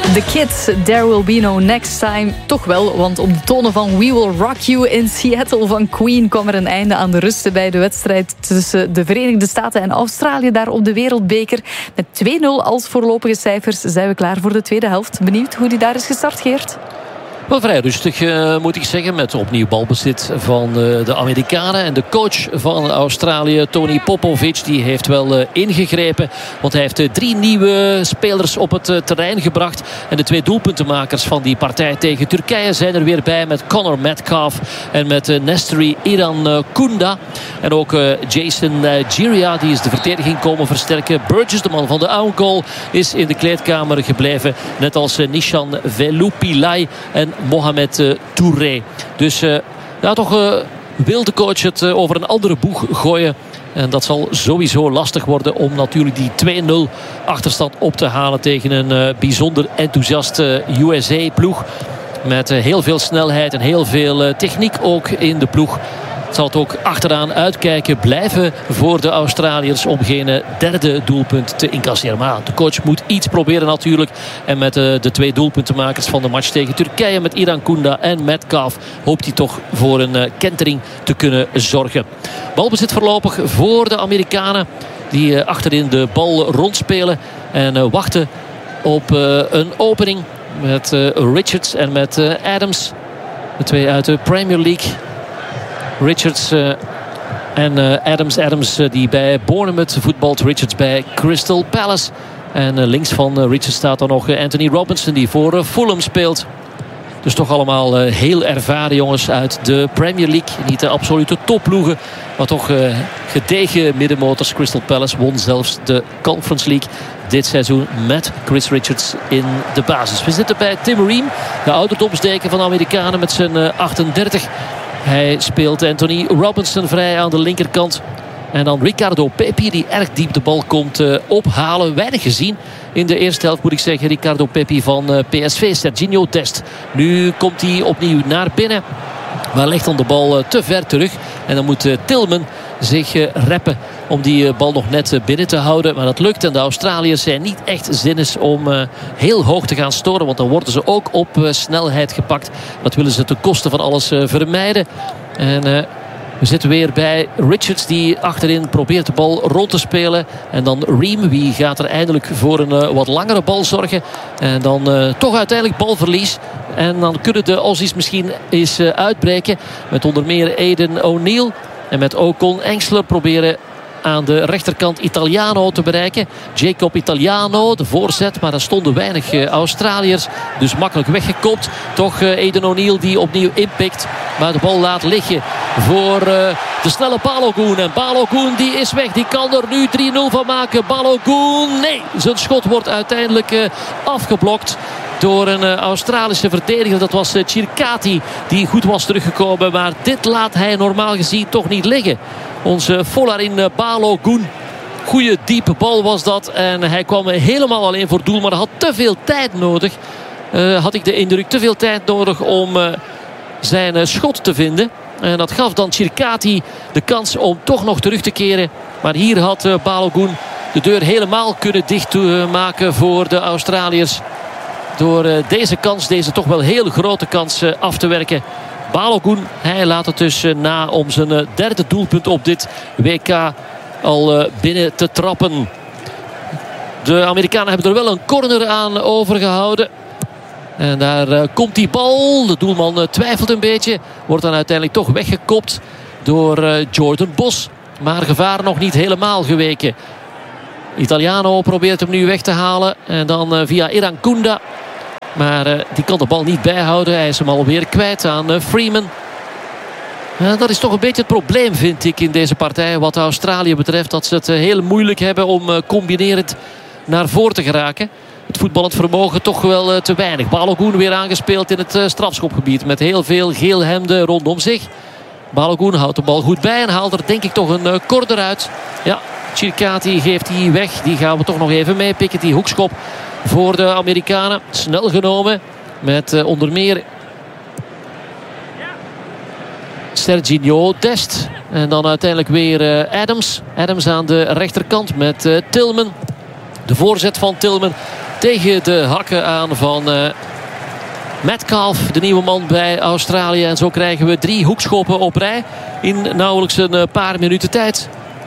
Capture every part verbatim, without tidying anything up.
The Kids, There Will Be No Next Time. Toch wel, want op de tonen van We Will Rock You in Seattle van Queen kwam er een einde aan de rust bij de wedstrijd tussen de Verenigde Staten en Australië daar op de Wereldbeker. Met twee nul als voorlopige cijfers zijn we klaar voor de tweede helft. Benieuwd hoe die daar is gestart, Geert? Wel vrij rustig, uh, moet ik zeggen. Met opnieuw balbezit van uh, de Amerikanen. En de coach van Australië, Tony Popovic, die heeft wel uh, ingegrepen. Want hij heeft uh, drie nieuwe spelers op het uh, terrein gebracht. En de twee doelpuntenmakers van die partij tegen Turkije zijn er weer bij. Met Connor Metcalf en met uh, Nestory Irankunda. En ook uh, Jason Nigeria, die is de verdediging komen versterken. Burgess, de man van de own goal, is in de kleedkamer gebleven. Net als uh, Nishan Velupilai en Mohamed uh, Touré. Dus uh, ja, toch uh, wil de coach het uh, over een andere boeg gooien. En dat zal sowieso lastig worden om natuurlijk die twee nul achterstand op te halen tegen een uh, bijzonder enthousiaste U S A-ploeg. Met uh, heel veel snelheid en heel veel uh, techniek ook in de ploeg. Het zal het ook achteraan uitkijken blijven voor de Australiërs om geen derde doelpunt te incasseren. Maar de coach moet iets proberen natuurlijk. En met de twee doelpuntenmakers van de match tegen Turkije, met Irankunda en Metcalf, hoopt hij toch voor een kentering te kunnen zorgen. Balbezit voorlopig voor de Amerikanen, die achterin de bal rondspelen en wachten op een opening met Richards en met Adams. De twee uit de Premier League. Richards uh, en uh, Adams. Adams uh, die bij Bournemouth voetbalt. Richards bij Crystal Palace. En uh, links van uh, Richards staat dan nog uh, Anthony Robinson, die voor uh, Fulham speelt. Dus toch allemaal uh, heel ervaren jongens uit de Premier League. Niet de absolute topploegen, maar toch uh, gedegen middenmotors. Crystal Palace won zelfs de Conference League dit seizoen met Chris Richards in de basis. We zitten bij Tim Ream, de ouderdomsdeken van de Amerikanen met zijn uh, achtendertig. Hij speelt Anthony Robinson vrij aan de linkerkant. En dan Ricardo Pepi, die erg diep de bal komt uh, ophalen. Weinig gezien in de eerste helft, moet ik zeggen. Ricardo Pepi van uh, P S V. Serginho Dest. Nu komt hij opnieuw naar binnen. Maar legt dan de bal uh, te ver terug. En dan moet uh, Tillman zich uh, reppen om die uh, bal nog net uh, binnen te houden. Maar dat lukt. En de Australiërs zijn niet echt zinnig om uh, heel hoog te gaan storen. Want dan worden ze ook op uh, snelheid gepakt. Dat willen ze ten koste van alles uh, vermijden. En uh, we zitten weer bij Richards, die achterin probeert de bal rond te spelen. En dan Ream, wie gaat er eindelijk voor een uh, wat langere bal zorgen. En dan uh, toch uiteindelijk balverlies. En dan kunnen de Aussies misschien eens uh, uitbreken. Met onder meer Aiden O'Neill. En met Ocon Engsler proberen aan de rechterkant Italiano te bereiken. Jacob Italiano, de voorzet. Maar er stonden weinig uh, Australiërs. Dus makkelijk weggekopt. Toch uh, Aiden O'Neill die opnieuw inpikt. Maar de bal laat liggen voor uh, de snelle Balogun. En Balogun die is weg. Die kan er nu drie nul van maken. Balogun, nee. Zijn schot wordt uiteindelijk uh, afgeblokt door een uh, Australische verdediger. Dat was uh, Chirkati, die goed was teruggekomen. Maar dit laat hij normaal gezien toch niet liggen. Onze Folarin uh, Balogun. Goeie diepe bal was dat. En hij kwam helemaal alleen voor doel. Maar had te veel tijd nodig. Uh, had ik de indruk. Te veel tijd nodig om uh, zijn uh, schot te vinden. En dat gaf dan Chirkati de kans om toch nog terug te keren. Maar hier had uh, Balogun de deur helemaal kunnen dichtmaken voor de Australiërs. Door uh, deze kans, deze toch wel heel grote kans uh, af te werken. Balogun, hij laat het dus uh, na om zijn uh, derde doelpunt op dit W K al uh, binnen te trappen. De Amerikanen hebben er wel een corner aan overgehouden. En daar uh, komt die bal. De doelman uh, twijfelt een beetje. Wordt dan uiteindelijk toch weggekopt door uh, Jordan Bos. Maar gevaar nog niet helemaal geweken. Italiano probeert hem nu weg te halen. En dan uh, via Irankunda. Maar uh, die kan de bal niet bijhouden. Hij is hem alweer kwijt aan uh, Freeman. Uh, dat is toch een beetje het probleem, vind ik, in deze partij. Wat Australië betreft. Dat ze het uh, heel moeilijk hebben om uh, combinerend naar voren te geraken. Het voetballend vermogen toch wel uh, te weinig. Balogun weer aangespeeld in het uh, strafschopgebied. Met heel veel geel hemden rondom zich. Balogun houdt de bal goed bij. En haalt er denk ik toch een uh, corner uit. Ja, Chirkati geeft die weg. Die gaan we toch nog even meepikken. Die hoekschop voor de Amerikanen. Snel genomen. Met uh, onder meer Serginho Dest. En dan uiteindelijk weer uh, Adams. Adams aan de rechterkant met uh, Tillman. De voorzet van Tillman. tegen de hakken aan van uh, Metcalf, de nieuwe man bij Australië. En zo krijgen we drie hoekschoppen op rij in nauwelijks een paar minuten tijd.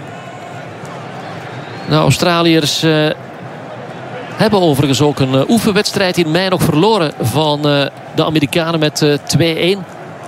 De Australiërs uh, hebben overigens ook een uh, oefenwedstrijd in mei nog verloren van uh, de Amerikanen met uh, twee-een.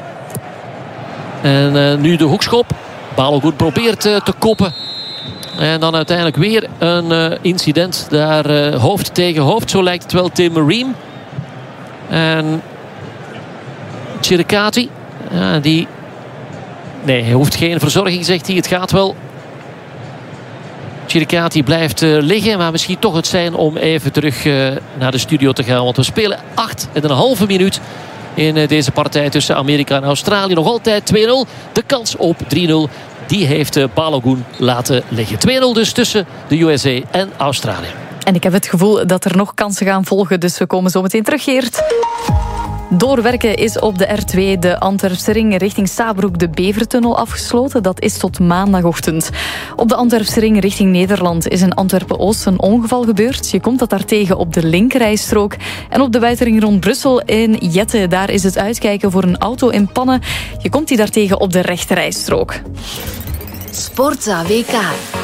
En uh, nu de hoekschop. Balogun probeert uh, te koppen. En dan uiteindelijk weer een uh, incident. Daar uh, hoofd tegen hoofd. Zo lijkt het wel Tim Ream. En Chiricati. Ja, die... Nee, hij hoeft geen verzorging, zegt hij. Het gaat wel. Chiricati blijft uh, liggen. Maar misschien toch het zijn om even terug uh, naar de studio te gaan. Want we spelen acht en een halve minuut in uh, deze partij tussen Amerika en Australië. Nog altijd twee nul. De kans op drie nul. Die heeft uh, Balogun laten liggen. twee nul dus tussen de U S A en Australië. En ik heb het gevoel dat er nog kansen gaan volgen. Dus we komen zo meteen terug, Geert. Doorwerken is op de R twee de Antwerpse ring richting Stabroek de Bevertunnel afgesloten. Dat is tot maandagochtend. Op de Antwerpse ring richting Nederland is in Antwerpen-Oost een ongeval gebeurd. Je komt dat daar tegen op de linkerrijstrook. En op de buitenring rond Brussel in Jette, daar is het uitkijken voor een auto in pannen. Je komt die daartegen op de rechterrijstrook. Sportza W K.